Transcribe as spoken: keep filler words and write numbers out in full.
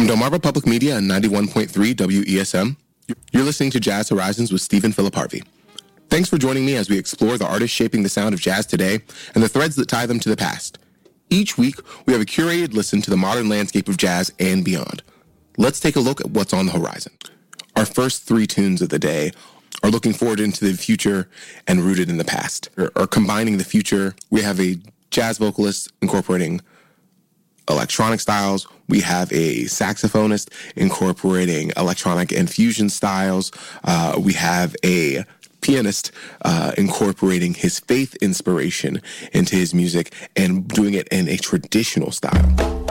From Delmarva Public Media and ninety-one point three W E S M, you're listening to Jazz Horizons with Stephen Phillip Harvey. Thanks for joining me as we explore the artists shaping the sound of jazz today and the threads that tie them to the past. Each week, we have a curated listen to the modern landscape of jazz and beyond. Let's take a look at what's on the horizon. Our first three tunes of the day are looking forward into the future and rooted in the past. Or, or combining the future, we have a jazz vocalist incorporating electronic styles. We have a saxophonist incorporating electronic and fusion styles. Uh, we have a pianist uh, incorporating his faith inspiration into his music and doing it in a traditional style.